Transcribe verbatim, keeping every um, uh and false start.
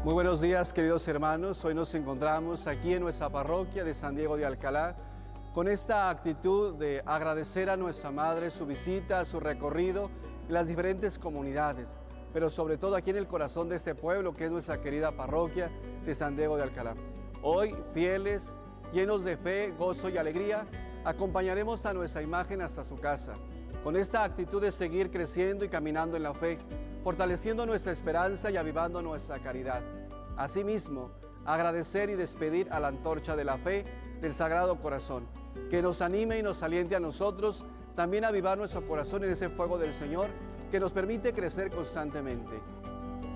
Muy buenos días, queridos hermanos. Hoy nos encontramos aquí en nuestra parroquia de San Diego de Alcalá con esta actitud de agradecer a nuestra Madre su visita, su recorrido en las diferentes comunidades, pero sobre todo aquí en el corazón de este pueblo que es nuestra querida parroquia de San Diego de Alcalá. Hoy, fieles, llenos de fe, gozo y alegría, acompañaremos a nuestra imagen hasta su casa, con esta actitud de seguir creciendo y caminando en la fe, fortaleciendo nuestra esperanza y avivando nuestra caridad. Asimismo, agradecer y despedir a la antorcha de la fe del Sagrado Corazón, que nos anime y nos aliente a nosotros también a avivar nuestro corazón en ese fuego del Señor que nos permite crecer constantemente.